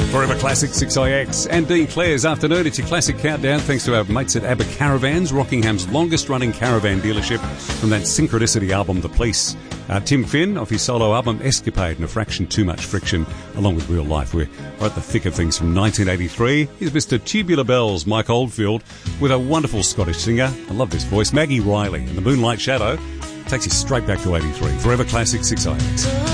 Forever Classic 6IX and Dean Clare's afternoon. It's your classic countdown thanks to our mates at ABBA Caravans, Rockingham's longest running caravan dealership, from that Synchronicity album, The Police. Tim Finn, off his solo album Escapade and A Fraction Too Much Friction, along with Real Life. We're right at the thick of things from 1983. Here's Mr. Tubular Bells, Mike Oldfield, with a wonderful Scottish singer. I love this voice, Maggie Riley, and The Moonlight Shadow takes you straight back to 83. Forever Classic 6IX.